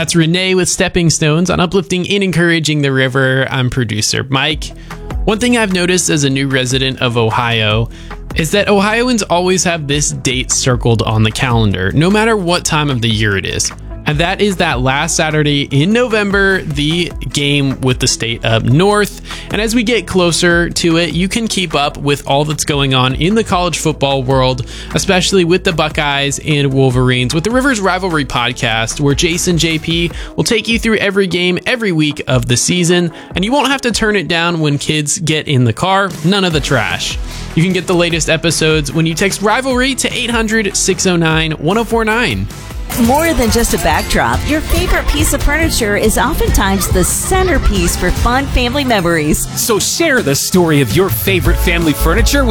That's Renee with Stepping Stones on uplifting and encouraging the river. I'm producer Mike. One thing I've noticed as a new resident of Ohio is that Ohioans always have this date circled on the calendar, no matter what time of the year it is. And that is that last Saturday in November, the game with the state up north. And as we get closer to it, you can keep up with all that's going on in the college football world, especially with the Buckeyes and Wolverines, with the Rivers Rivalry podcast, where Jason JP will take you through every game every week of the season. And you won't have to turn it down when kids get in the car. None of the trash. You can get the latest episodes when you text Rivalry to 800-609-1049. More than just a backdrop, your favorite piece of furniture is oftentimes the centerpiece for fun family memories. So share the story of your favorite family furniture